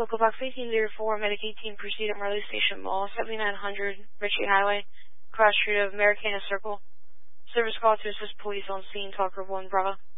Local box 1804, Medic 18, proceed at Marley Station Mall, 7900 Ritchie Highway, cross street of Americana Circle. Service call to assist police on scene, Talker 1 Bravo.